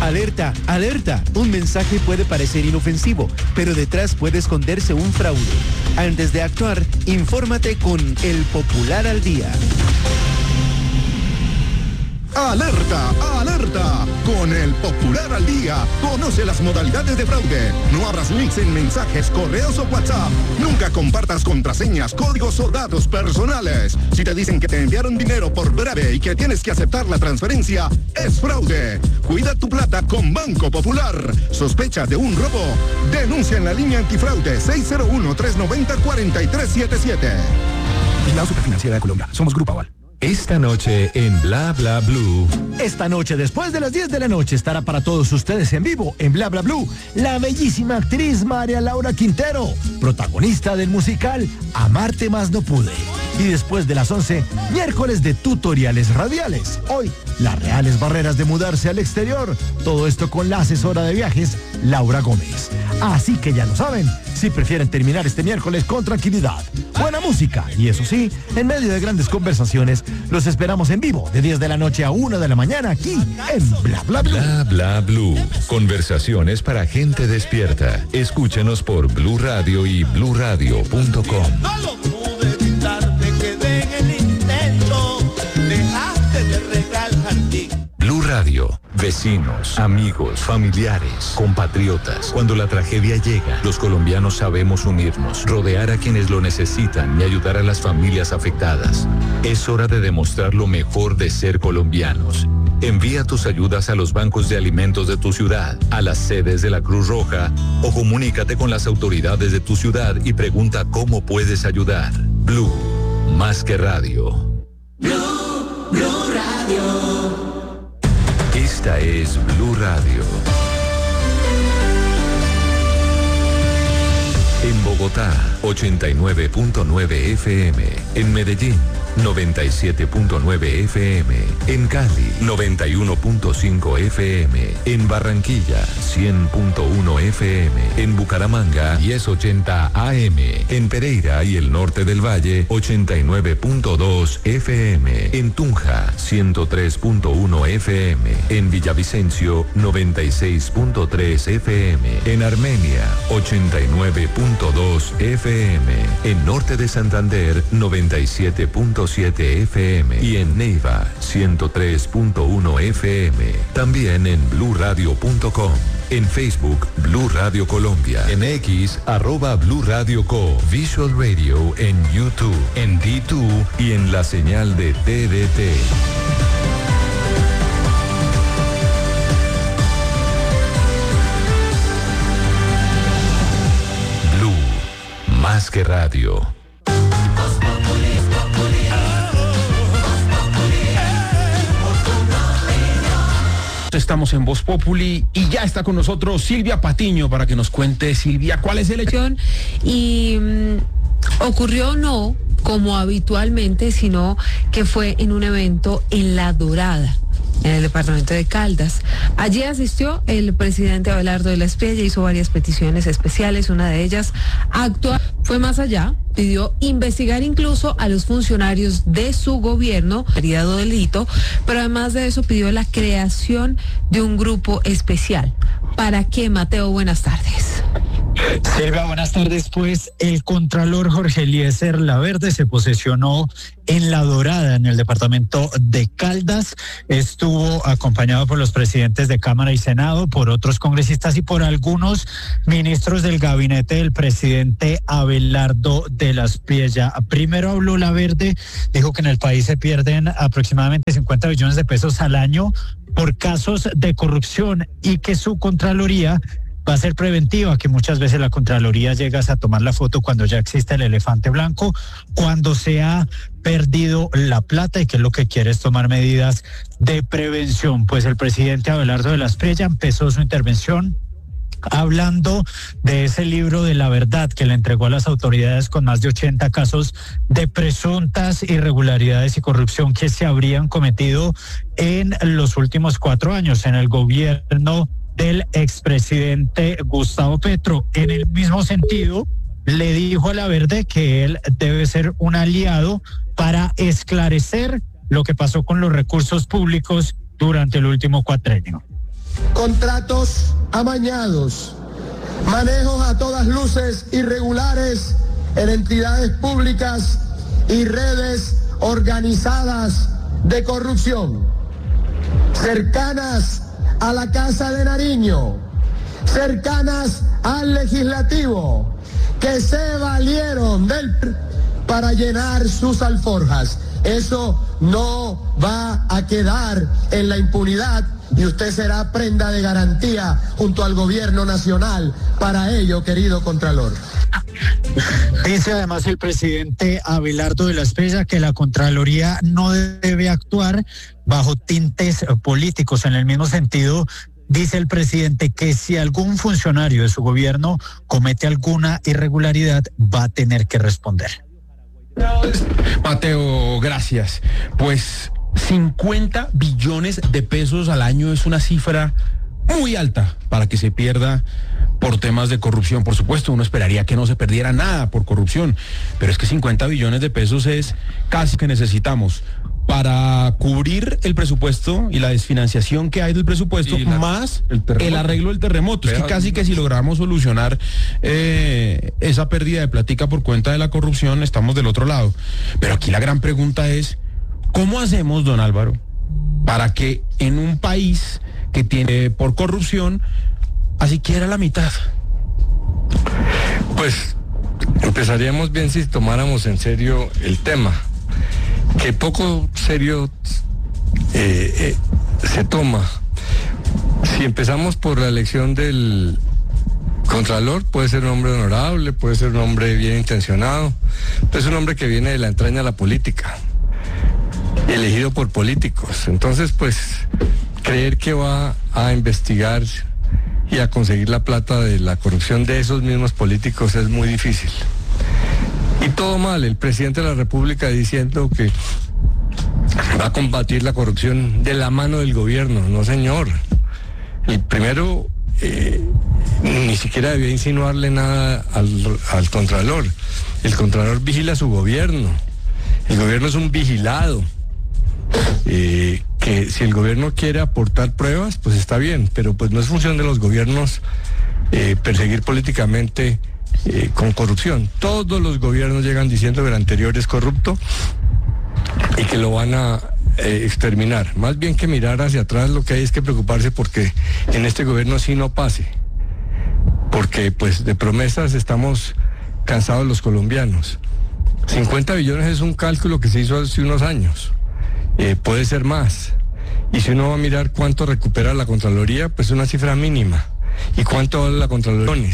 Alerta, alerta. Un mensaje puede parecer inofensivo, pero detrás puede esconderse un fraude. Antes de actuar, infórmate con El Popular al Día. ¡Alerta! ¡Alerta! Con El Popular al Día, conoce las modalidades de fraude. No abras links en mensajes, correos o WhatsApp. Nunca compartas contraseñas, códigos o datos personales. Si te dicen que te enviaron dinero por breve y que tienes que aceptar la transferencia, es fraude. Cuida tu plata con Banco Popular. ¿Sospecha de un robo? Denuncia en la línea antifraude 601-390-4377. Vigilado Superfinanciera de Colombia. Somos Grupo Aval. Esta noche en Bla Bla Blue. Esta noche, después de las 10 de la noche, estará para todos ustedes en vivo, en Bla Bla Blue, la bellísima actriz María Laura Quintero, protagonista del musical Amarte Más No Pude. Y después de las 11, miércoles de tutoriales radiales. Hoy, las reales barreras de mudarse al exterior. Todo esto con la asesora de viajes, Laura Gómez. Así que ya lo saben, si prefieren terminar este miércoles con tranquilidad, buena música y eso sí, en medio de grandes conversaciones, los esperamos en vivo de 10 de la noche a 1 de la mañana aquí en Bla Bla Blue. Bla Bla Blue. Conversaciones para gente despierta. Escúchenos por Blue Radio y bluradio.com. No lo pude evitar, me quedé en el intento, dejaste de regar el jardín. Blue Radio, vecinos, amigos, familiares, compatriotas. Cuando la tragedia llega, los colombianos sabemos unirnos, rodear a quienes lo necesitan y ayudar a las familias afectadas. Es hora de demostrar lo mejor de ser colombianos. Envía tus ayudas a los bancos de alimentos de tu ciudad, a las sedes de la Cruz Roja o comunícate con las autoridades de tu ciudad y pregunta cómo puedes ayudar. Blue, más que radio. Blue Radio. Esta es Blue Radio. En Bogotá, 89.9 FM. En Medellín, 97.9 FM. En Cali, 91.5 FM. En Barranquilla, 100.1 FM. En Bucaramanga, 1080 AM. En Pereira y el norte del Valle, 89.2 FM. En Tunja, 103.1 FM. En Villavicencio, 96.3 FM. En Armenia, 89.2 FM. En norte de Santander, 97.7 FM y en Neiva 103.1 FM. También en bluradio.com. En Facebook, Blue Radio Colombia. En X, @Blue Radio Co. Visual Radio en YouTube, en D2 y en la señal de TDT. Blue, más que radio. Estamos en Voz Populi y ya está con nosotros Silvia Patiño para que nos cuente, Silvia, ¿cuál es el hecho? Y ocurrió no como habitualmente, sino que fue en un evento en La Dorada, en el departamento de Caldas. Allí asistió el presidente Abelardo de la Espriella, hizo varias peticiones especiales, una de ellas fue más allá, pidió investigar incluso a los funcionarios de su gobierno, variado delito, pero además de eso pidió la creación de un grupo especial. ¿Para qué, Mateo? Buenas tardes. Silvia, buenas tardes. Pues el contralor Jorge Eliezer Laverde se posesionó en La Dorada, en el departamento de Caldas. Estuvo acompañado por los presidentes de Cámara y Senado, por otros congresistas y por algunos ministros del gabinete del presidente Abelardo de la Espriella. Primero habló Laverde, dijo que en el país se pierden aproximadamente 50 billones de pesos al año por casos de corrupción y que su Contraloría va a ser preventiva, que muchas veces la Contraloría llegas a tomar la foto cuando ya existe el elefante blanco, cuando se ha perdido la plata, y que lo que quiere es tomar medidas de prevención. Pues el presidente Abelardo de la Espriella empezó su intervención hablando de ese libro de la verdad que le entregó a las autoridades con más de 80 casos de presuntas irregularidades y corrupción que se habrían cometido en los últimos 4 años en el gobierno del expresidente Gustavo Petro. En el mismo sentido, le dijo a Laverde que él debe ser un aliado para esclarecer lo que pasó con los recursos públicos durante el último cuatrenio. contratos amañados, manejos a todas luces irregulares en entidades públicas y redes organizadas de corrupción, cercanas a la Casa de Nariño, cercanas al Legislativo, que se valieron para llenar sus alforjas. Eso no va a quedar en la impunidad y usted será prenda de garantía junto al gobierno nacional para ello, querido Contralor. Dice además el presidente Abelardo de la Espriella que la Contraloría no debe actuar bajo tintes políticos. En el mismo sentido, dice el presidente que si algún funcionario de su gobierno comete alguna irregularidad, va a tener que responder. Mateo, gracias. Pues 50 billones de pesos al año es una cifra muy alta para que se pierda por temas de corrupción. Por supuesto, uno esperaría que no se perdiera nada por corrupción, pero es que 50 billones de pesos es casi que necesitamos para cubrir el presupuesto y la desfinanciación que hay del presupuesto, más el arreglo del terremoto. Es que casi que si logramos solucionar esa pérdida de platica por cuenta de la corrupción, estamos del otro lado. Pero aquí la gran pregunta es, ¿cómo hacemos, don Álvaro, para que en un país que tiene por corrupción a siquiera la mitad? Pues empezaríamos bien si tomáramos en serio el tema, que poco serio se toma. Si empezamos por la elección del Contralor, puede ser un hombre honorable, puede ser un hombre bien intencionado, pero es un hombre que viene de la entraña de la política, elegido por políticos. Entonces, pues, creer que va a investigar y a conseguir la plata de la corrupción de esos mismos políticos es muy difícil. Y todo mal, el presidente de la República diciendo que va a combatir la corrupción de la mano del gobierno. No, señor. El primero, ni siquiera debía insinuarle nada al Contralor. El Contralor vigila su gobierno. El gobierno es un vigilado. Que si el gobierno quiere aportar pruebas, pues está bien, pero pues no es función de los gobiernos perseguir políticamente con corrupción. Todos los gobiernos llegan diciendo que el anterior es corrupto y que lo van a exterminar. Más bien que mirar hacia atrás, lo que hay es que preocuparse porque en este gobierno sí no pase, porque pues de promesas estamos cansados los colombianos. 50 billones es un cálculo que se hizo hace unos años, puede ser más, y si uno va a mirar cuánto recupera la Contraloría, pues una cifra mínima. ¿Y cuánto vale la Contraloría?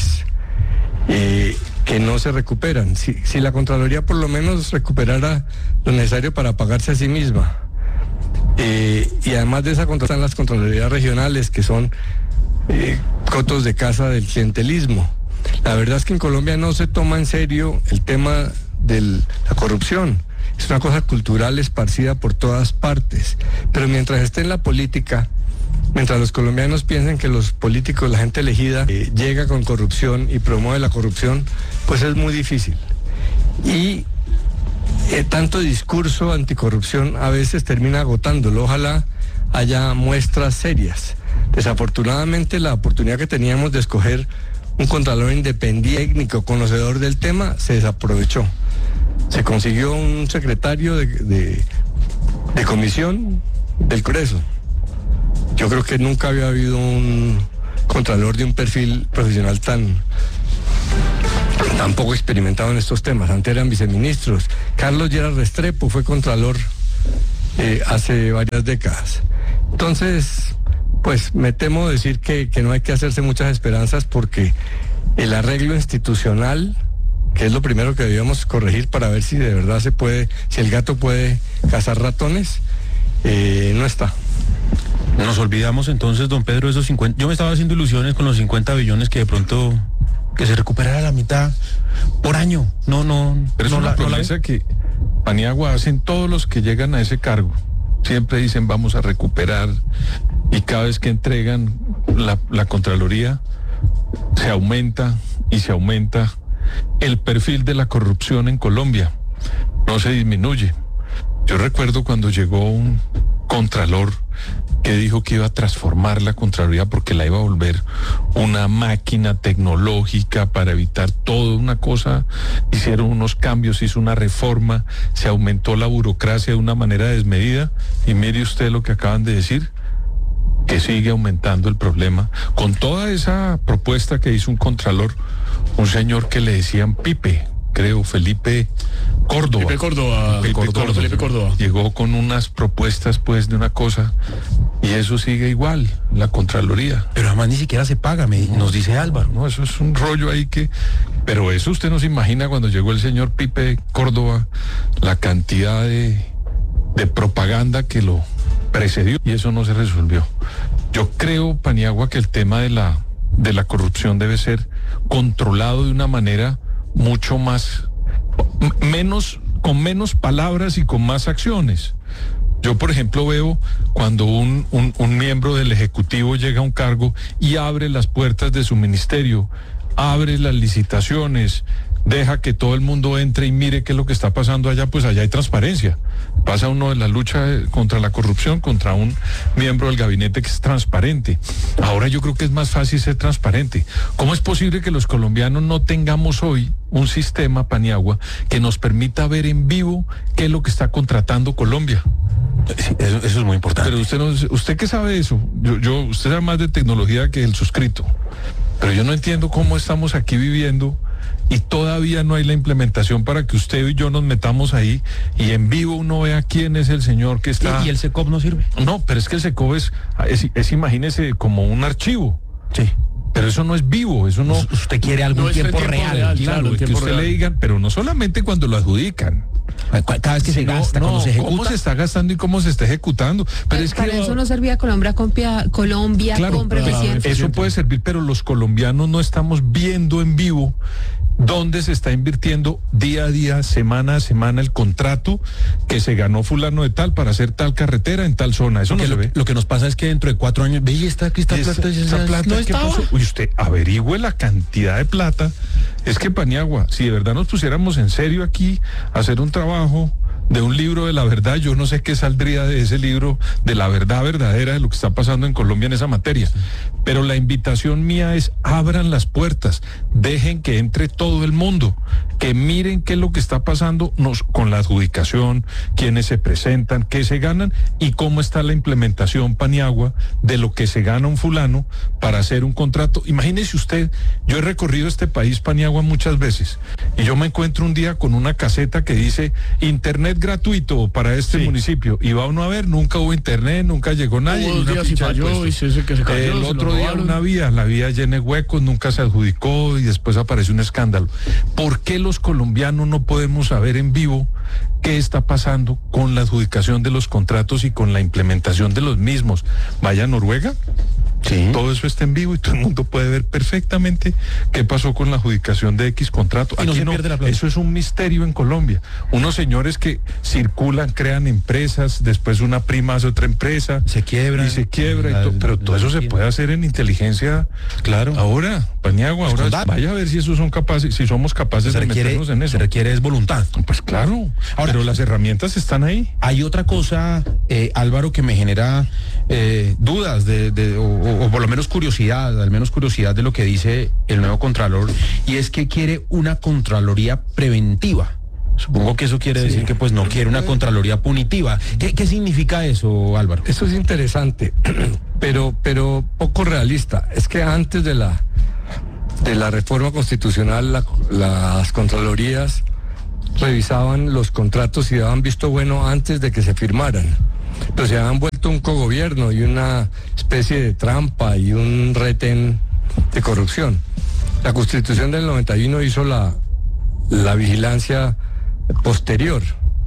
Que no se recuperan. Si la Contraloría por lo menos recuperara lo necesario para pagarse a sí misma, y además de esa están las Contralorías regionales, que son cotos de casa del clientelismo. La verdad es que en Colombia no se toma en serio el tema de la corrupción. Es una cosa cultural esparcida por todas partes, pero mientras esté en la política, mientras los colombianos piensen que los políticos, la gente elegida, llega con corrupción y promueve la corrupción, pues es muy difícil. Y tanto discurso anticorrupción a veces termina agotándolo. Ojalá haya muestras serias. Desafortunadamente, la oportunidad que teníamos de escoger un Contralor independiente, técnico, conocedor del tema, se desaprovechó. Se consiguió un secretario de comisión del Congreso. Yo creo que nunca había habido un Contralor de un perfil profesional tan poco experimentado en estos temas. Antes eran viceministros. Carlos Lleras Restrepo fue Contralor hace varias décadas. Entonces, pues me temo decir que no hay que hacerse muchas esperanzas, porque el arreglo institucional, que es lo primero que debíamos corregir para ver si de verdad se puede, si el gato puede cazar ratones, no está. Nos olvidamos entonces, don Pedro, esos 50. Yo me estaba haciendo ilusiones con los 50 billones que de pronto que se recuperara la mitad por año. No. Pero es una promesa que Paniagua hacen todos los que llegan a ese cargo. Siempre dicen vamos a recuperar, y cada vez que entregan la Contraloría se aumenta y se aumenta. El perfil de la corrupción en Colombia no se disminuye. Yo recuerdo cuando llegó un Contralor que dijo que iba a transformar la Contraloría porque la iba a volver una máquina tecnológica para evitar toda una cosa. Hicieron unos cambios, hizo una reforma, se aumentó la burocracia de una manera desmedida y mire usted lo que acaban de decir, que sigue aumentando el problema con toda esa propuesta que hizo un contralor, un señor que le decían Pipe, creo, Felipe Córdoba. Felipe Córdoba. Llegó con unas propuestas pues de una cosa y eso sigue igual, la Contraloría. Pero además ni siquiera se paga, nos dice Álvaro. No, eso es un rollo ahí que... Pero eso usted no se imagina cuando llegó el señor Pipe Córdoba, la cantidad de propaganda que lo precedió y eso no se resolvió. Yo creo, Paniagua, que el tema de la corrupción debe ser controlado de una manera mucho más, con menos palabras y con más acciones. Yo, por ejemplo, veo cuando un miembro del Ejecutivo llega a un cargo y abre las puertas de su ministerio, abre las licitaciones, deja que todo el mundo entre y mire qué es lo que está pasando allá, pues allá hay transparencia. Pasa uno de la lucha contra la corrupción, contra un miembro del gabinete que es transparente. Ahora yo creo que es más fácil ser transparente. ¿Cómo es posible que los colombianos no tengamos hoy un sistema, Paniagua, que nos permita ver en vivo qué es lo que está contratando Colombia? Sí, eso es muy importante. Pero usted qué sabe de eso. Usted sabe más de tecnología que el suscrito. Pero yo no entiendo cómo estamos aquí viviendo y todavía no hay la implementación para que usted y yo nos metamos ahí y en vivo uno vea quién es el señor que está... ¿Y el SECOP no sirve? No, pero es que el SECOP es imagínese, como un archivo. Sí. Pero eso no es vivo, eso no... Usted quiere algo en tiempo real. Claro, que usted le digan, pero no solamente cuando lo adjudican. Cada vez que se gasta, cuando se ejecuta. ¿Cómo se está gastando y cómo se está ejecutando? Pero es para que eso no servía Colombia claro, compra eficiente. Eso puede servir, pero los colombianos no estamos viendo en vivo dónde se está invirtiendo día a día, semana a semana, el contrato que se ganó fulano de tal para hacer tal carretera en tal zona. Eso no se ve. Lo que nos pasa es que dentro de 4 años, ve, esta plata no ¿qué pasó? Uy, usted averigüe la cantidad de plata. Es que, Paniagua, si de verdad nos pusiéramos en serio aquí a hacer un trabajo de un libro de la verdad, yo no sé qué saldría de ese libro de la verdad verdadera de lo que está pasando en Colombia en esa materia. Pero la invitación mía es: abran las puertas, dejen que entre todo el mundo, que miren qué es lo que está pasando con la adjudicación, quiénes se presentan, qué se ganan y cómo está la implementación, Paniagua, de lo que se gana un fulano para hacer un contrato. Imagínese usted, yo he recorrido este país, Paniagua, muchas veces y yo me encuentro un día con una caseta que dice internet gratuito para este municipio y va uno a ver, nunca hubo internet, nunca llegó nadie. Hubo 2 días y falló y se cayó. El otro día una vía, la vía llena de huecos, nunca se adjudicó y después apareció un escándalo. ¿Por qué los colombianos no podemos saber en vivo qué está pasando con la adjudicación de los contratos y con la implementación de los mismos? Vaya a Noruega. Sí. Todo eso está en vivo y todo el mundo puede ver perfectamente qué pasó con la adjudicación de X contrato. Y no se pierde la plata. Eso es un misterio en Colombia. Unos señores que circulan, crean empresas, después una prima hace otra empresa, se quiebra y pero todo eso se puede hacer en inteligencia. Claro. Ahora, Paniagua, ahora vaya a ver si esos son capaces, si somos capaces de meternos en eso. Se requiere es voluntad. Pues claro. Ahora, pero las herramientas están ahí. Hay otra cosa, Álvaro, que me genera dudas o por lo menos curiosidad, al menos curiosidad de lo que dice el nuevo Contralor, y es que quiere una Contraloría preventiva. Supongo que eso quiere decir que pues no quiere una Contraloría punitiva. ¿Qué significa eso, Álvaro? Eso es interesante, pero poco realista. Es que antes de la reforma constitucional, las Contralorías revisaban los contratos y daban visto bueno antes de que se firmaran. Pero se han vuelto un cogobierno y una especie de trampa y un retén de corrupción. La Constitución del 91 hizo la vigilancia posterior.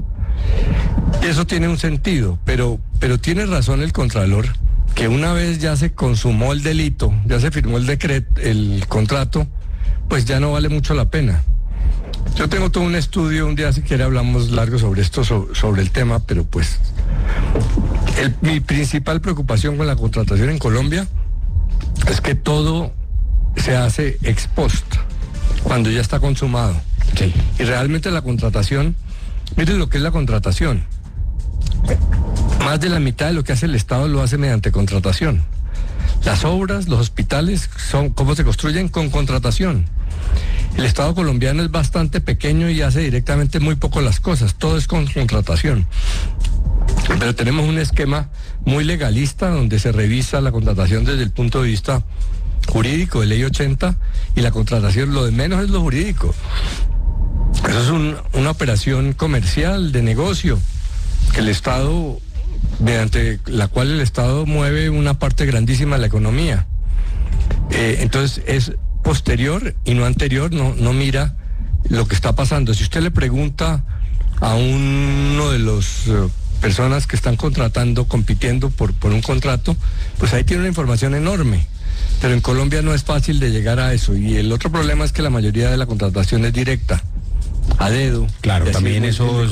Y eso tiene un sentido, pero tiene razón el Contralor, que una vez ya se consumó el delito, ya se firmó el contrato, pues ya no vale mucho la pena. Yo tengo todo un estudio, un día si quiere hablamos largo sobre esto, sobre el tema, pero pues mi principal preocupación con la contratación en Colombia es que todo se hace ex post, cuando ya está consumado. Sí. Y realmente la contratación, miren lo que es la contratación. más de la mitad de lo que hace el Estado lo hace mediante contratación. Las obras, los hospitales, ¿cómo se construyen? Con contratación. El Estado colombiano es bastante pequeño y hace directamente muy poco las cosas, todo es con contratación. Pero tenemos un esquema muy legalista donde se revisa la contratación desde el punto de vista jurídico de ley 80 y la contratación, lo de menos es lo jurídico. Eso es una operación comercial de negocio que el Estado, mediante la cual el Estado mueve una parte grandísima de la economía. Entonces es posterior y no anterior, no mira lo que está pasando. Si usted le pregunta a uno de los personas que están contratando, compitiendo por un contrato, pues ahí tiene una información enorme. Pero en Colombia no es fácil de llegar a eso. Y el otro problema es que la mayoría de la contratación es directa, a dedo. Claro, también eso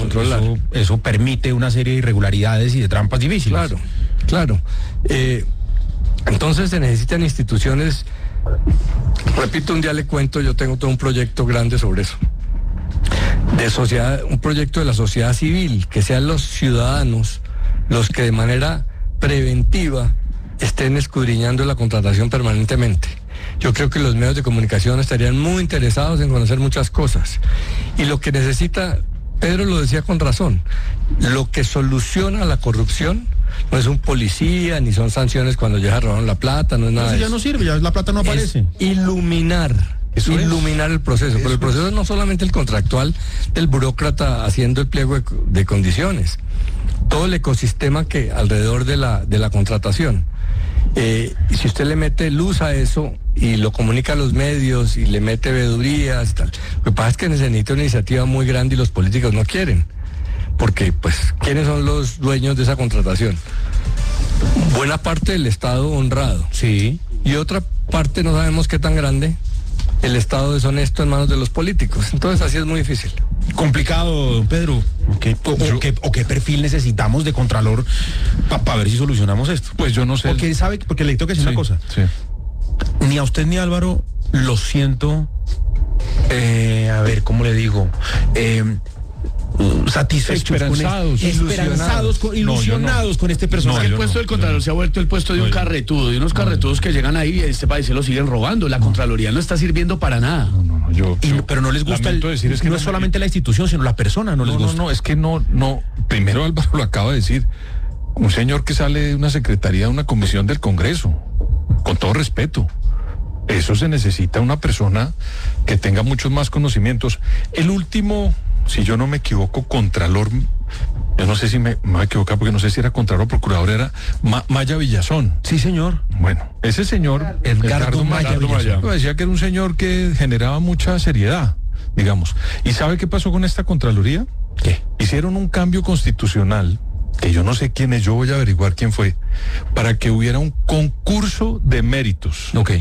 permite una serie de irregularidades y de trampas difíciles. Claro. Entonces se necesitan instituciones. Repito, un día le cuento, yo tengo todo un proyecto grande sobre eso. De sociedad, un proyecto de la sociedad civil, que sean los ciudadanos los que de manera preventiva estén escudriñando la contratación permanentemente. Yo creo que los medios de comunicación estarían muy interesados en conocer muchas cosas. Y lo que necesita, Pedro lo decía con razón, lo que soluciona la corrupción no es un policía, ni son sanciones cuando ya robaron la plata, no es nada de eso. Ya no sirve, ya la plata no aparece. Es iluminar el proceso, pero el proceso es no solamente el contractual del burócrata haciendo el pliego de condiciones, todo el ecosistema que alrededor de la contratación. Y si usted le mete luz a eso y lo comunica a los medios y le mete veedurías y tal, lo que pasa es que se necesita una iniciativa muy grande y los políticos no quieren, porque pues ¿quiénes son los dueños de esa contratación? Buena parte del Estado honrado, sí, y otra parte no sabemos qué tan grande. El Estado deshonesto en manos de los políticos. Entonces así es muy difícil. Complicado, don Pedro. ¿Qué perfil necesitamos de contralor para ver si solucionamos esto? Pues yo no sé. Porque le tengo que decir una cosa. Sí. Ni a usted ni a Álvaro lo siento, a ver, ¿cómo le digo? Satisfechos, ilusionados con este personaje. El puesto del Contralor se ha vuelto el puesto de un carretudo, de unos carretudos que llegan ahí y a este país se lo siguen robando. La Contraloría no está sirviendo para nada. Pero no les gusta no es solamente la institución, sino la persona, no les gusta. No, es que no. Primero Álvaro lo acaba de decir. Un señor que sale de una secretaría, de una comisión del Congreso, con todo respeto. Eso se necesita una persona que tenga muchos más conocimientos. El último, si yo no me equivoco, contralor, yo no sé si me voy a equivocar porque no sé si era contralor o procurador, era Maya Villazón. Sí, señor. Bueno, ese señor, Edgardo Maya Villazón, decía que era un señor que generaba mucha seriedad, digamos. ¿Y sabe qué pasó con esta Contraloría? ¿Qué? Hicieron un cambio constitucional, que yo no sé quién es, yo voy a averiguar quién fue, para que hubiera un concurso de méritos. Ok.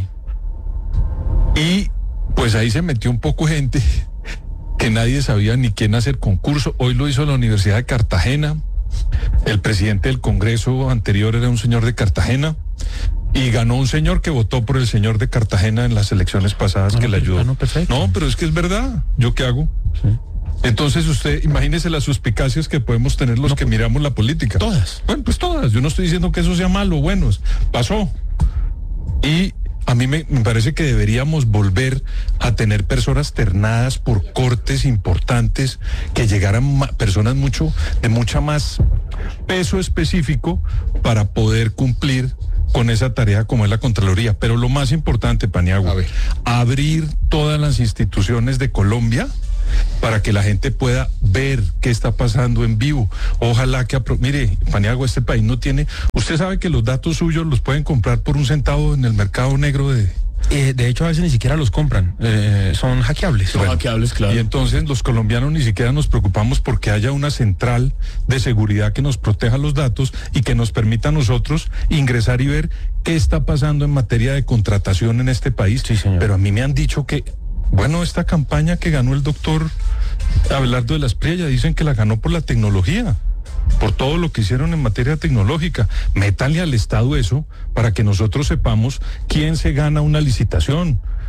Y pues ahí se metió un poco gente que nadie sabía ni quién hacer concurso. Hoy lo hizo la Universidad de Cartagena. El presidente del Congreso anterior era un señor de Cartagena y ganó un señor que votó por el señor de Cartagena en las elecciones pasadas, que le ayudó. No, pero es que es verdad. ¿Yo qué hago? Sí. Entonces usted, imagínese las suspicacias que podemos tener los que miramos la política. Todas. Bueno, pues todas. Yo no estoy diciendo que eso sea malo o bueno. Pasó. Y a mí me parece que deberíamos volver a tener personas ternadas por cortes importantes, que llegaran personas de mucha más peso específico para poder cumplir con esa tarea como es la Contraloría. Pero lo más importante, Paniagua, abrir todas las instituciones de Colombia para que la gente pueda ver qué está pasando en vivo. Ojalá que mire, Paniagua, este país no tiene. Usted sabe que los datos suyos los pueden comprar por 1 centavo en el mercado negro de hecho, a veces ni siquiera los compran, son hackeables. Son hackeables, claro. Y entonces los colombianos ni siquiera nos preocupamos porque haya una central de seguridad que nos proteja los datos y que nos permita a nosotros ingresar y ver qué está pasando en materia de contratación en este país. Sí, señor. Pero a mí me han dicho que, bueno, esta campaña que ganó el doctor Abelardo de la Espriella, dicen que la ganó por la tecnología, por todo lo que hicieron en materia tecnológica. Métanle al Estado eso para que nosotros sepamos quién se gana una licitación.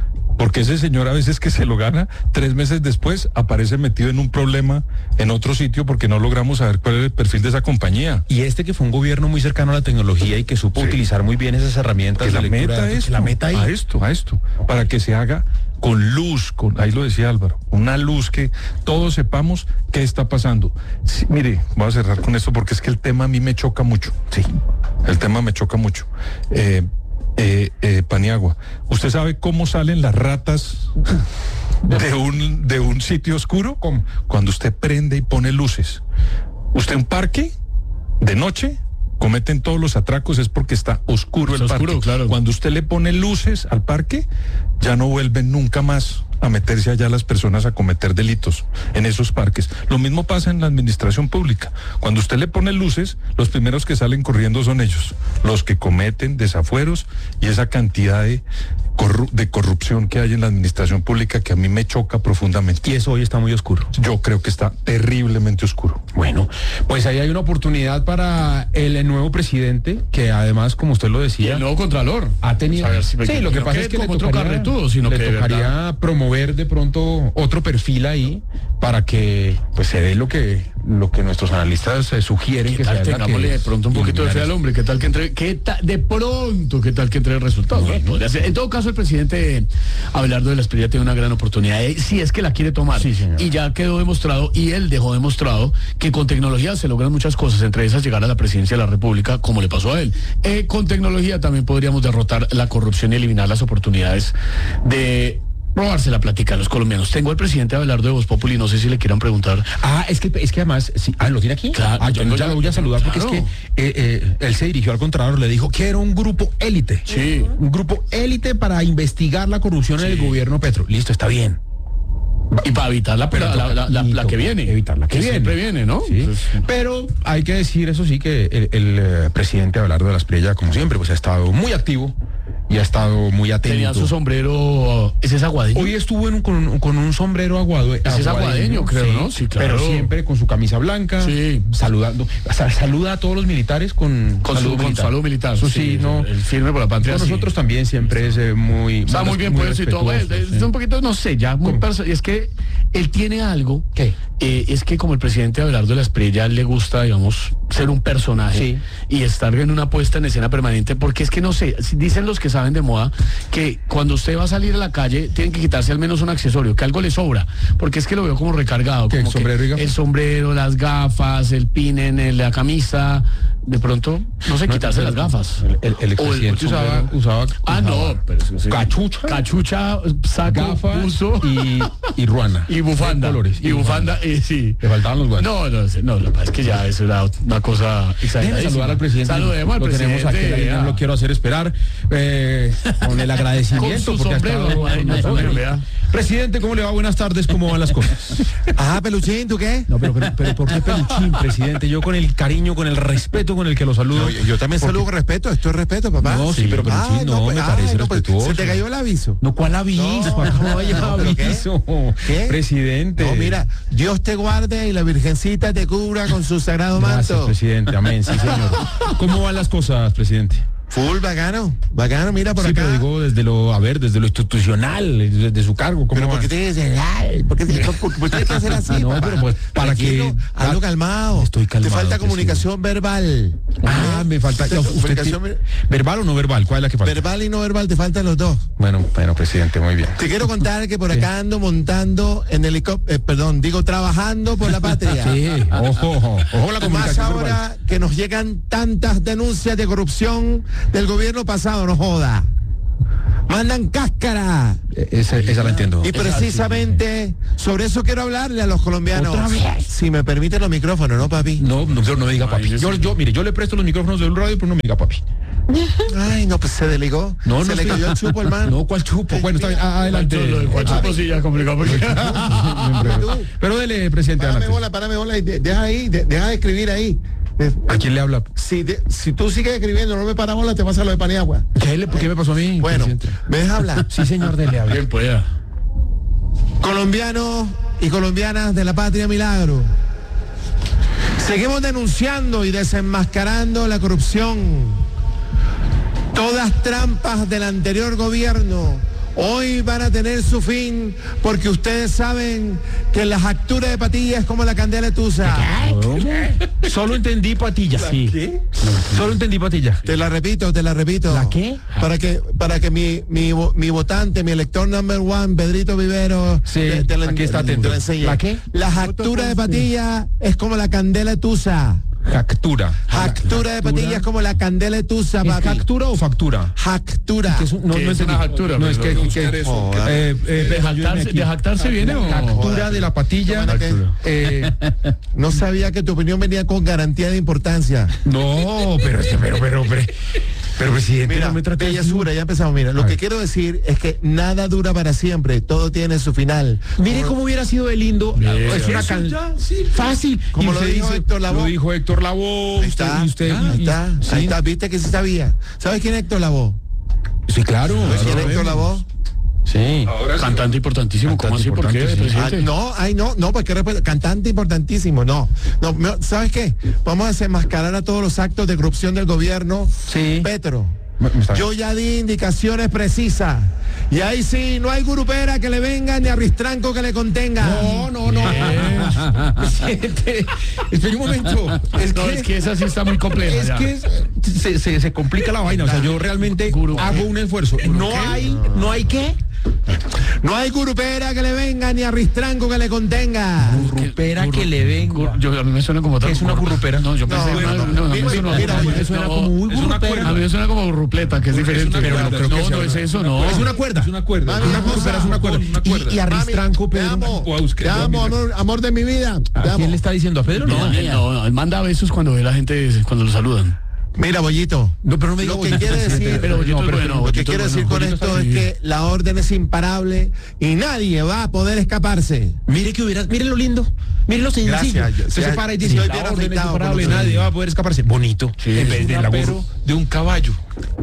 Porque ese señor a veces que se lo gana, 3 meses después aparece metido en un problema en otro sitio porque no logramos saber cuál es el perfil de esa compañía. Y que fue un gobierno muy cercano a la tecnología y que supo utilizar muy bien esas herramientas. Que la meta es a esto, para que se haga con luz, ahí lo decía Álvaro, una luz que todos sepamos qué está pasando. Sí, mire, voy a cerrar con esto porque es que el tema a mí me choca mucho. Sí, el tema me choca mucho. Paniagua, ¿usted sabe cómo salen las ratas de un sitio oscuro? ¿Cómo? Cuando usted prende y pone luces. Usted un parque de noche cometen todos los atracos es porque está oscuro el parque. Claro. Cuando usted le pone luces al parque, ya no vuelven nunca más a meterse allá las personas a cometer delitos en esos parques. Lo mismo pasa en la administración pública. Cuando usted le pone luces, los primeros que salen corriendo son ellos, los que cometen desafueros y esa cantidad de corrupción que hay en la administración pública que a mí me choca profundamente. Y eso hoy está muy oscuro. Yo creo que está terriblemente oscuro. Bueno, pues ahí hay una oportunidad para el nuevo presidente, que además, como usted lo decía, y el nuevo contralor ha tenido. Sí, lo que pasa es que le tocaría promover de pronto otro perfil ahí para que pues se dé lo que nuestros analistas sugieren que sea. Tengámosle de pronto un poquito de fe al hombre, qué tal que entre el resultado. Bueno, en todo caso, el presidente Abelardo de la Espriella tiene una gran oportunidad, si es que la quiere tomar. Sí, y ya quedó demostrado, y él dejó demostrado que con tecnología se logran muchas cosas, entre esas llegar a la presidencia de la República, como le pasó a él. Con tecnología también podríamos derrotar la corrupción y eliminar las oportunidades de robarse la plática a los colombianos. Tengo al presidente Abelardo de Voz Populi, no sé si le quieran preguntar. Es que además, sí, ¿lo tiene aquí? Claro, yo ya lo voy a saludar porque es que él se dirigió al Contralor, le dijo que era un grupo élite. Sí. Un grupo élite para investigar la corrupción en el gobierno Petro. Listo, está bien. Y para evitar la que viene. Evitar la que siempre viene, ¿no? Sí. Pero hay que decir, eso sí, que el presidente Abelardo de la Espriella, como siempre, pues ha estado muy activo y ha estado muy atento. Tenía su sombrero, ¿ese es aguadeño? Hoy estuvo con un sombrero aguadeño. Ese es aguadeño, creo, ¿no? Sí, claro. Pero siempre con su camisa blanca, saludando. Saluda a todos los militares con salud militar. Eso sí, no. El firme por la patria. Con nosotros también siempre es muy... Está muy bien puesto y todo. Es un poquito, no sé, ya muy personal. Es que él tiene algo. ¿Qué? Es que como el presidente Abelardo de la Espriella le gusta, digamos, ser un personaje y estar en una puesta en escena permanente, porque es que no sé, dicen los que saben de moda que cuando usted va a salir a la calle tienen que quitarse al menos un accesorio, que algo le sobra, porque es que lo veo como recargado, como el sombrero, las gafas, el pin en la camisa, de pronto, no sé, quitarse las gafas. El expresidente usaba cachucha, saco, gafas, buzo y ruana. Y bufanda. Colores. Y bufanda, sí. Le faltaban los guantes. No, lo que pasa es que ya eso era una cosa exagerada. Saludar al presidente. Saludemos al presidente. Lo tenemos aquí, no lo quiero hacer esperar. Con el agradecimiento. Con su sombrero. Presidente, ¿cómo le va? Buenas tardes, ¿cómo van las cosas? Peluchín, ¿tú qué? No, pero ¿por qué Peluchín, presidente? Yo con el cariño, con el respeto con el que lo saludo. Yo también saludo con respeto, esto es respeto, papá. No, sí, pero Peluchín me parece respetuoso. Se te cayó el aviso. No, ¿cuál aviso? No hay aviso. ¿Qué? Presidente. No, mira, Dios te guarde y la Virgencita te cubra con su sagrado manto. Gracias, presidente, amén, sí, señor. ¿Cómo van las cosas, presidente? Full, bacano, mira por acá. Pero digo, desde lo institucional, desde su cargo. Pero ¿por qué te dices, ¿por qué tienes que hacer así? No, pero pues, para que... Hazlo calmado. Estoy calmado. Te falta comunicación verbal. Me falta... ¿Verbal o no verbal? ¿Cuál es la que falta? Verbal y no verbal, te faltan los dos. Bueno, presidente, muy bien. Te quiero contar que por acá ando montando en helicóptero, trabajando por la patria. Sí, ojo la comunicación. Más ahora que nos llegan tantas denuncias de corrupción del gobierno pasado, no joda. Mandan cáscara. Esa la entiendo. Y precisamente sobre eso quiero hablarle a los colombianos. ¿Otra vez? Si me permiten los micrófonos, ¿no, papi? No me diga papi. Yo le presto los micrófonos del radio, pero no me diga papi. Ay, no, pues se delegó. Se le cayó el chupo, hermano. No, ¿cuál chupo? Bueno, está bien, adelante. ¿Cuál chupo sí ya complicado? Pero dele, presidente. Párame bola y deja de escribir ahí. ¿A quién le habla? Si tú sigues escribiendo, no me para bola, te pasa lo de Paniagua. ¿Qué me pasó a mí? Bueno, ¿me dejas hablar? Sí, señor, dele habla. Bien pueda. Colombianos y colombianas de la patria milagro, seguimos denunciando y desenmascarando la corrupción. Todas trampas del anterior gobierno hoy van a tener su fin porque ustedes saben que la factura de patilla es como la candela de tusa. Solo entendí patilla. Sí. ¿Qué? Solo entendí patilla. Te la repito. ¿La qué? Para que mi votante, mi elector number one, Pedrito Vivero, Sí, aquí está atento. te la enseñe. ¿La qué? La factura de patilla es como la candela de tusa. Factura. Factura de patilla es como la candela de tusa, ¿Es papi. factura o factura? Factura. No es una factura. No es que ¿De jactarse viene o...? Factura de la patilla. No sabía que tu opinión venía con garantía de importancia. No, pero presidente, Mira, no me trate bellezura, ya empezamos. Mira, lo que quiero decir es que nada dura para siempre, todo tiene su final. Mire cómo hubiera sido de lindo. Es una fácil. Como lo dijo Héctor Lavoe. Lo dijo Héctor Lavoe. Ahí está, Usted, ahí está, viste que sí sabía. ¿Sabes quién es Héctor Lavoe? Sí, claro. ¿Sabes quién es Héctor Lavoe? Sí, cantante importantísimo. ¿Cómo así? ¿Por qué, presidente? No, porque cantante importantísimo, no, ¿sabes qué? Vamos a desenmascarar a todos los actos de corrupción del gobierno. Sí. Petro, yo ya di indicaciones precisas. Y ahí sí, no hay gurupera que le venga ni a Ristranco que le contenga. No. Presidente, espere un momento. Es que esa sí está muy compleja. Es que se complica la vaina. O sea, yo realmente hago un esfuerzo. No hay qué. No hay gurupera que le venga ni a Ristranco que le contenga. Gurupera que le venga. A mí me suena como... ¿Qué es una gurrupera? No, yo pensé... Me suena como muy gurupera. A mí me suena como gurrupleta, que es diferente. Pero no es eso, no. Es una cuerda. Es una cuerda. Una gurupera es una cuerda. Y a Ristranco, Pedro. Te amo, amor de mi vida. ¿A quién le está diciendo? ¿A Pedro? No, él manda besos cuando ve a la gente, cuando lo saludan. Mira, Bollito, pero no me lo que quiere decir, lo que quiero decir con esto es que la orden es imparable y nadie va a poder escaparse. Mire lo lindo, mire lo sencillo. Se separa y dice, la orden es imparable, nadie va a poder escaparse. Bonito. En vez del apero de un caballo.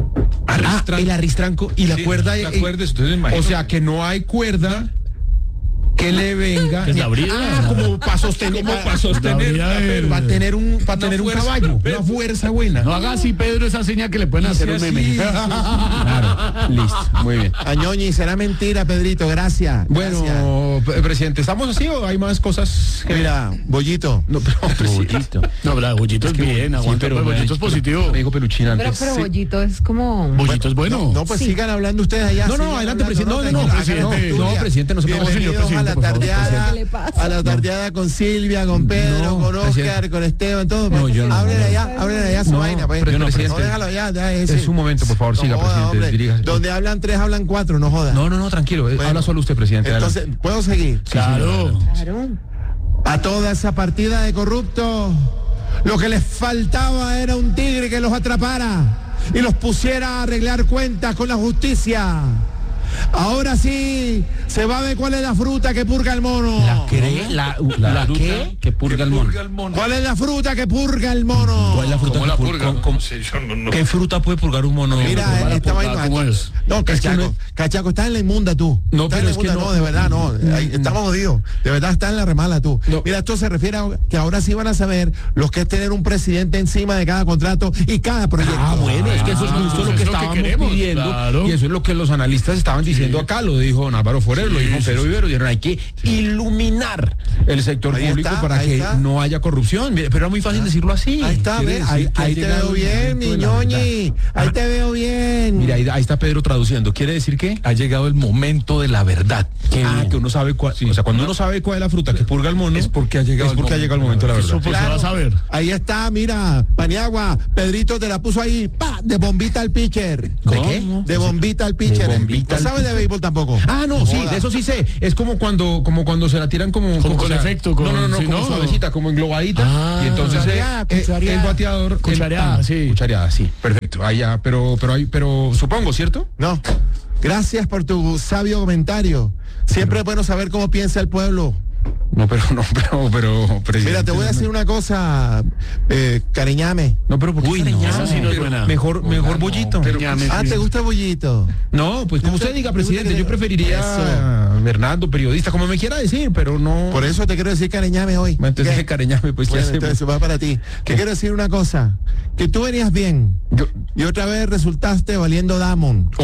El arristranco y la cuerda. O sea que no hay cuerda que le venga como para sostener, va a tener un caballo, una fuerza buena. No haga así, Pedro, esa señal que le pueden hacer un meme. Claro, listo, muy bien. Añoñi, será mentira, Pedrito, gracias. Bueno, presidente, ¿estamos así o hay más cosas? Mira, Bollito. No, pero Bollito. No, pero Bollito es bien, aguanta, pero Bollito es positivo. Me dijo Peluchín antes. Pero Bollito es como... Bollito es bueno. No, pues sigan hablando ustedes allá. No, adelante, presidente. No, presidente, no se ponga señor. A la tardeada con Silvia, con Pedro, con Oscar, con Esteban, todo. Hablen allá su vaina, pues. Pero no, déjalo allá. Es un momento, por favor, siga, presidente, diríjase. Donde hablan 3, hablan 4, no joda. No, tranquilo, habla solo usted, presidente. Entonces, ¿puedo seguir? Claro. A toda esa partida de corruptos, lo que les faltaba era un tigre que los atrapara y los pusiera a arreglar cuentas con la justicia. Ahora sí se va a ver cuál es la fruta que purga el mono. ¿La qué? Que purga el mono. ¿Cuál es la fruta que purga el mono? ¿Cuál es la fruta que purga? ¿Qué fruta puede purgar un mono? Mira, esta vaina. No, Cachaco, estás en la inmunda tú. No, pero es que no, de verdad, no. Estamos jodidos. De verdad, estás en la remala tú. Mira, esto se refiere a que ahora sí van a saber los que es tener un presidente encima de cada contrato y cada proyecto. Bueno, es que eso es justo lo que estábamos pidiendo. Y eso es lo que los analistas estaban diciendo acá, lo dijo don Álvaro Forero, lo dijo Pedro Vivero, dijeron hay que iluminar el sector público para que no haya corrupción, pero era muy fácil decirlo así. Ahí está, ahí te veo bien, mi ñoñi, ahí te veo bien. Mira, ahí está Pedro traduciendo, quiere decir que ha llegado el momento de la verdad. Que uno sabe cuál, o sea, cuando uno sabe cuál es la fruta que purga el mono, es porque ha llegado el momento de la verdad. Eso va a saber. Ahí está, mira, Paniagua, Pedrito te la puso ahí, de bombita al pitcher. ¿De qué? De bombita al pitcher. ¿No sabes de béisbol tampoco? No, sí, de eso sí sé. Es como cuando se la tiran como con efecto. Como suavecita, como englobadita. Y entonces el bateador cuchareada, sí, perfecto. Allá, pero supongo, ¿cierto? No. Gracias por tu sabio comentario. Siempre es bueno saber cómo piensa el pueblo. Pero mira, te voy a decir una cosa, cariñame. No, pero ¿por qué esa sí no es buena. Mejor Bollito. ¿te gusta Bollito? No, pues como usted diga, presidente, yo preferiría a Bernardo, periodista, como me quiera decir, pero no. Por eso te quiero decir cariñame hoy. Entonces dije cariñame, pues bueno, entonces va para ti. Que quiero decir una cosa, que tú venías bien y otra vez resultaste valiendo Damon.